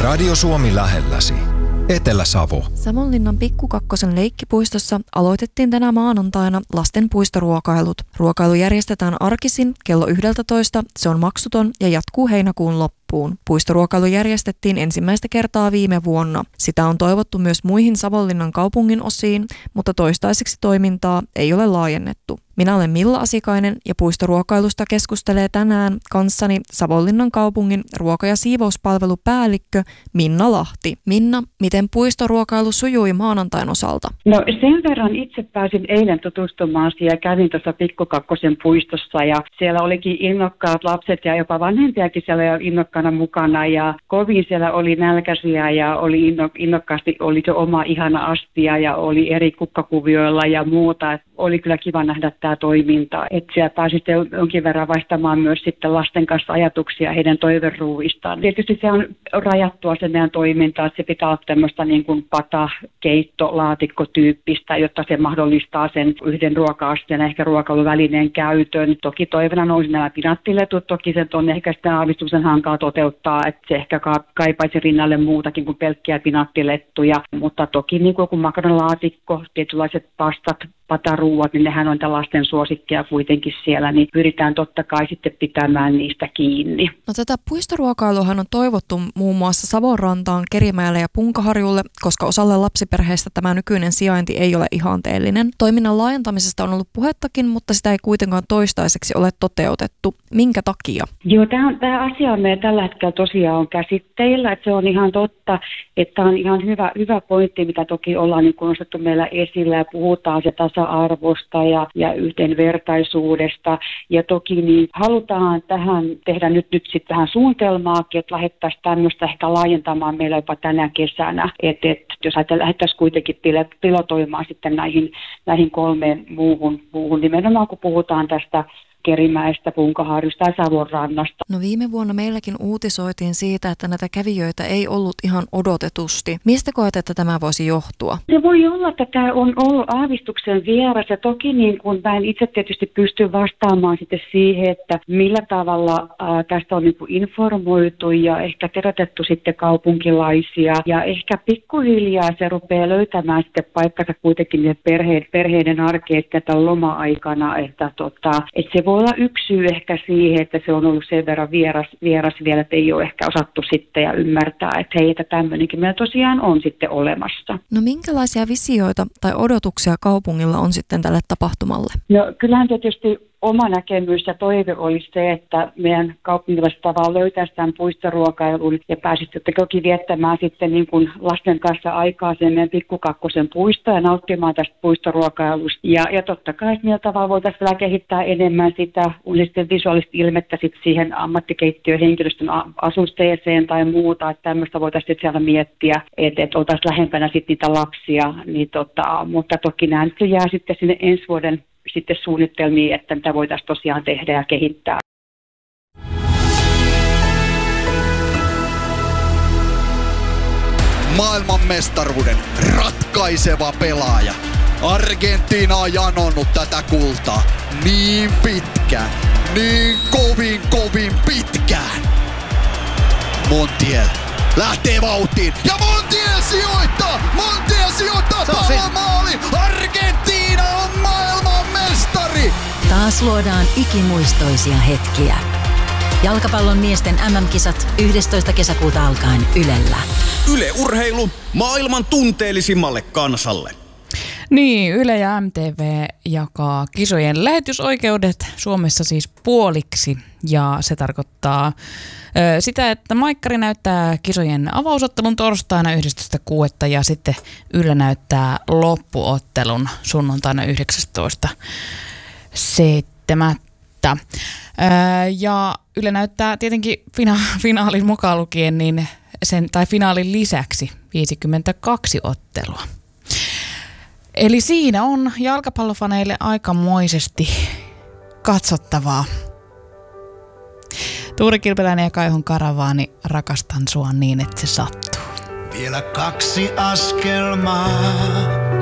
Radio Suomi lähelläsi. Etelä-Savo. Savonlinnan Pikkukakkosen leikkipuistossa aloitettiin tänä maanantaina lasten puistoruokailut. Ruokailu järjestetään arkisin kello 11. Se on maksuton ja jatkuu heinäkuun loppuun. Puistoruokailu järjestettiin ensimmäistä kertaa viime vuonna. Sitä on toivottu myös muihin Savonlinnan kaupungin osiin, mutta toistaiseksi toimintaa ei ole laajennettu. Minä olen Milla Asikainen ja puistoruokailusta keskustelee tänään kanssani Savonlinnan kaupungin ruoka- ja siivouspalvelupäällikkö Minna Lahti. Minna, miten puistoruokailu sujui maanantain osalta? No sen verran itse pääsin eilen tutustumaan siihen ja kävin tuossa Pikkukakkosen puistossa ja siellä olikin innokkaat lapset ja jopa vanhempiakin siellä innokkaana mukana ja kovin siellä oli nälkäisiä ja oli innokkaasti oli se oma ihana astia ja oli eri kukkakuvioilla ja muuta. Oli kyllä kiva nähdä tämä toiminta, että siellä pääsi jonkin verran vaihtamaan myös sitten lasten kanssa ajatuksia heidän toiveruuistaan. Tietysti se on rajattua se meidän toiminta, että se pitää olla tämmöistä niin kuin pata-keitto-laatikkotyyppistä, jotta se mahdollistaa sen yhden ruoka-asteen ehkä ruokailuvälineen käytön. Toki toivena olisi nämä pinattiletut, toki se on ehkä sitten aavistuksen hankala toteuttaa, että se ehkä kaipaisi rinnalle muutakin kuin pelkkiä pinattilettuja, mutta toki niin kuin makaronilaatikko, tietynlaiset pastat, pataruuat, niin nehän on lasten suosikkeja kuitenkin siellä, niin pyritään totta kai sitten pitämään niistä kiinni. No tätä puistoruokailuhan on toivottu muun muassa Savonrantaan, Kerimäelle ja Punkaharjulle, koska osalle lapsiperheistä tämä nykyinen sijainti ei ole ihanteellinen. Toiminnan laajentamisesta on ollut puhettakin, mutta sitä ei kuitenkaan toistaiseksi ole toteutettu. Minkä takia? Joo, tämä asia on meidän tällä hetkellä tosiaan on käsitteillä, että se on ihan totta, että on ihan hyvä pointti, mitä toki ollaan niin nostettu meillä esillä ja puhutaan se tasa-arvosta ja yhdenvertaisuudesta. Ja toki niin halutaan tähän tehdä nyt sitten vähän suunnitelmaakin, että lähdettäisiin tämmöistä ehkä laajentamaan meillä jopa tänä kesänä. Että jos lähdettäisiin kuitenkin pilotoimaan sitten näihin kolmeen muuhun, nimenomaan kun puhutaan tästä Kerimäestä, Punkaharjusta ja Savonrannasta. No viime vuonna meilläkin uutisoitiin siitä, että näitä kävijöitä ei ollut ihan odotetusti. Mistä koet, että tämä voisi johtua? Se voi olla, että tämä on ollut aavistuksen vieras ja toki niin kuin mä en itse tietysti pysty vastaamaan sitten siihen, että millä tavalla tästä on niin kuin informoitu ja ehkä terotettu sitten kaupunkilaisia ja ehkä pikkuhiljaa se rupeaa löytämään sitten paikkansa kuitenkin perheiden arkeen tämän loma-aikana, että se voi olla yksi syy ehkä siihen, että se on ollut sen verran vieras vielä, että ei ole ehkä osattu sitten ja ymmärtää, että hei, että tämmöinenkin meillä tosiaan on sitten olemassa. No minkälaisia visioita tai odotuksia kaupungilla on sitten tälle tapahtumalle? No kyllähän tietysti oma näkemys ja toive olisi se, että meidän kaupungilaiset tavallaan löytäisi tämän puistoruokailun ja pääsisi toki viettämään sitten niin kuin lasten kanssa aikaa sen meidän Pikkukakkosen puistoa ja nauttimaan tästä puistoruokailusta. Ja totta kai millä tavalla voitaisiin vielä kehittää enemmän sitä sitten visuaalista ilmettä sitten siihen ammattikeittiön henkilöstön asusteeseen tai muuta, että tämmöistä voitaisiin siellä miettiä, että oltaisiin lähempänä sitten niitä lapsia, mutta toki nämä nyt jää sitten sinne ensi vuoden sitten suunnitelmiin, että mitä voitaisiin tosiaan tehdä ja kehittää. Maailmanmestaruuden ratkaiseva pelaaja. Argentiina on janonnut tätä kultaa niin pitkään, niin kovin pitkään. Montiel lähtee vauhtiin ja Montiel sijoittaa palomaali. Argentiina on maailmanmestari. Taas luodaan ikimuistoisia hetkiä. Jalkapallon miesten MM-kisat 11. kesäkuuta alkaen Ylellä. Yle Urheilu maailman tunteellisimmalle kansalle. Niin, Yle ja MTV jakaa kisojen lähetysoikeudet Suomessa siis puoliksi ja se tarkoittaa sitä, että Maikkari näyttää kisojen avausottelun torstaina 11.6. ja sitten Yle näyttää loppuottelun sunnuntaina 19.7. Ja Yle näyttää tietenkin finaalin mukaan lukien niin finaalin lisäksi 52 ottelua. Eli siinä on jalkapallofaneille aikamoisesti katsottavaa. Tuuri Kilpeläinen ja Kaihon Karavaani, rakastan sua niin, että se sattuu. Vielä 2 askelmaa.